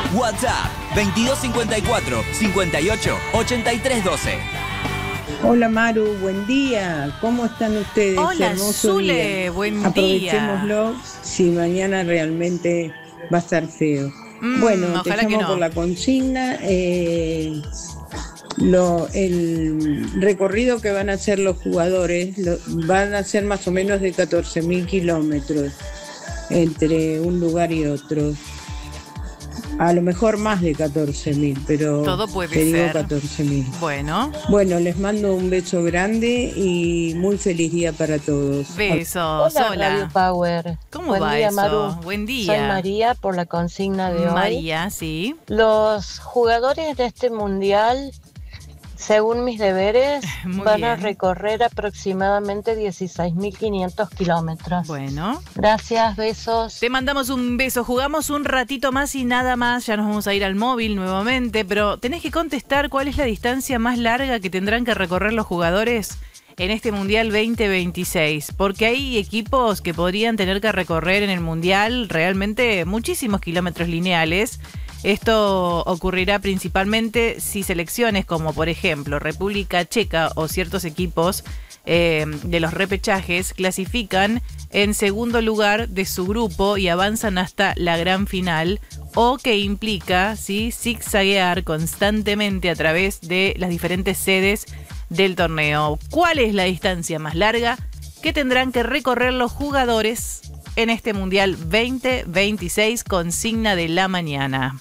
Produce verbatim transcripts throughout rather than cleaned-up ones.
WhatsApp veintidós cincuenta y cuatro, cincuenta y ocho, ochenta y tres doce. Hola Maru, buen día. ¿Cómo están ustedes? Hola Hermoso Zule, día. buen Aprovechémoslo día. si mañana realmente va a estar feo. Mm, bueno, te ojalá que llamo no. por la consigna. Eh, lo, el recorrido que van a hacer los jugadores lo, van a ser más o menos de catorce mil kilómetros entre un lugar y otro. A lo mejor más de catorce mil, pero Todo puede te digo ser. catorce mil. Bueno, Bueno, les mando un beso grande y muy feliz día para todos. besos. Hola, Hola. Radio Power. ¿Cómo Buen va día, eso? Maru. Buen día. Soy María por la consigna de hoy. María, sí. Los jugadores de este mundial, según mis deberes, Muy van a bien. recorrer aproximadamente dieciséis mil quinientos kilómetros. Bueno. Gracias, besos. Te mandamos un beso. Jugamos un ratito más y nada más. Ya nos vamos a ir al móvil nuevamente. Pero tenés que contestar cuál es la distancia más larga que tendrán que recorrer los jugadores en este Mundial veinte veintiséis. Porque hay equipos que podrían tener que recorrer en el Mundial realmente muchísimos kilómetros lineales. Esto ocurrirá principalmente si selecciones como por ejemplo República Checa o ciertos equipos eh, de los repechajes clasifican en segundo lugar de su grupo y avanzan hasta la gran final, o que implica ¿sí? zigzaguear constantemente a través de las diferentes sedes del torneo. ¿Cuál es la distancia más larga que tendrán que recorrer los jugadores en este Mundial veinte veintiséis? Consigna de la mañana.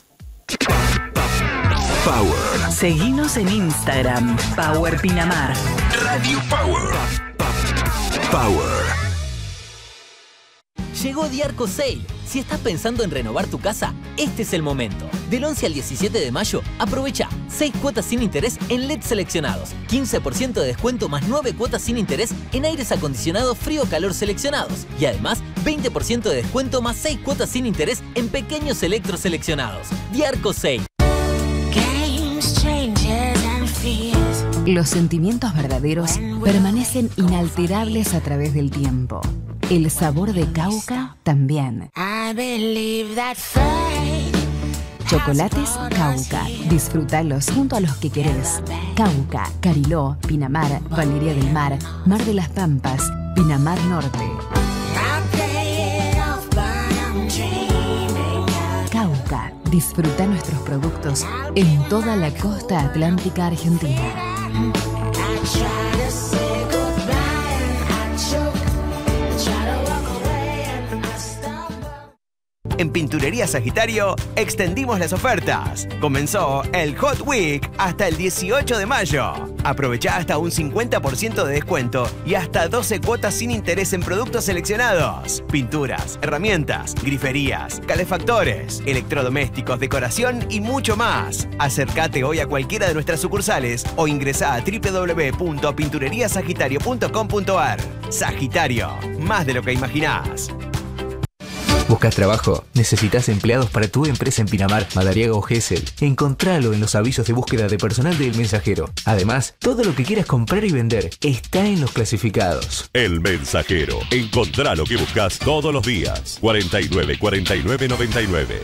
Power. Seguinos en Instagram, Power Pinamar. Radio Power. Power. Llegó Diarco Sale. Si estás pensando en renovar tu casa, este es el momento. Del once al diecisiete de mayo, aprovecha seis cuotas sin interés en L E D seleccionados, quince por ciento de descuento más nueve cuotas sin interés en aires acondicionados frío-calor seleccionados y además veinte por ciento de descuento más seis cuotas sin interés en pequeños electros seleccionados. Diarco Sale. Los sentimientos verdaderos permanecen inalterables a través del tiempo. El sabor de Cauca también. Chocolates Cauca. Disfrútalos junto a los que querés. Cauca, Cariló, Pinamar, Valeria del Mar, Mar de las Pampas, Pinamar Norte. Cauca. Disfruta nuestros productos en toda la costa atlántica argentina. En Pinturería Sagitario extendimos las ofertas. Comenzó el Hot Week hasta el dieciocho de mayo. Aprovecha hasta un cincuenta por ciento de descuento y hasta doce cuotas sin interés en productos seleccionados. Pinturas, herramientas, griferías, calefactores, electrodomésticos, decoración y mucho más. Acércate hoy a cualquiera de nuestras sucursales o ingresá a doble u doble u doble u punto pinturería sagitario punto com punto a r. Sagitario, más de lo que imaginás. ¿Buscas trabajo? ¿Necesitas empleados para tu empresa en Pinamar, Madariaga o Gesell? Encontralo en los avisos de búsqueda de personal del Mensajero. Además, todo lo que quieras comprar y vender está en los clasificados. El Mensajero. Encontrá lo que buscas todos los días. cuarenta y nueve, cuarenta y nueve, noventa y nueve.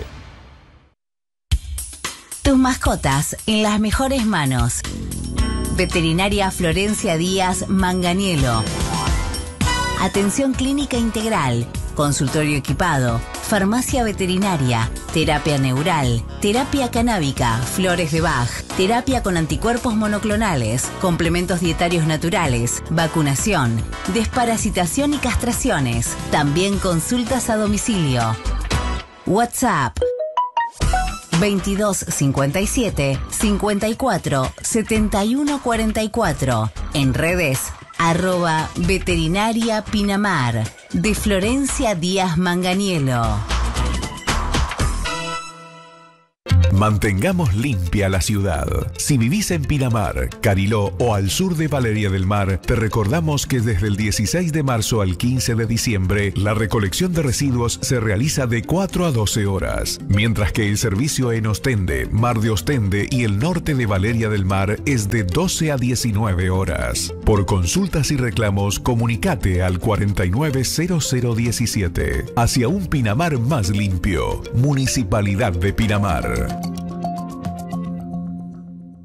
Tus mascotas en las mejores manos. Veterinaria Florencia Díaz Manganiello. Atención clínica integral, consultorio equipado, farmacia veterinaria, terapia neural, terapia canábica, flores de Bach, terapia con anticuerpos monoclonales, complementos dietarios naturales, vacunación, desparasitación y castraciones. También consultas a domicilio. WhatsApp veintidós cincuenta y siete, cincuenta y cuatro, setenta y uno cuarenta y cuatro. En redes arroba veterinaria Pinamar, de Florencia Díaz Manganiello. Mantengamos limpia la ciudad. Si vivís en Pinamar, Cariló o al sur de Valeria del Mar, te recordamos que desde el dieciséis de marzo al quince de diciembre, la recolección de residuos se realiza de cuatro a doce horas, mientras que el servicio en Ostende, Mar de Ostende y el norte de Valeria del Mar es de doce a diecinueve horas. Por consultas y reclamos, comunicate al cuarenta y nueve cero cero diecisiete. Hacia un Pinamar más limpio. Municipalidad de Pinamar.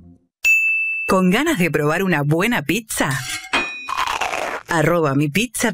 ¿Con ganas de probar una buena pizza? Arroba mi pizza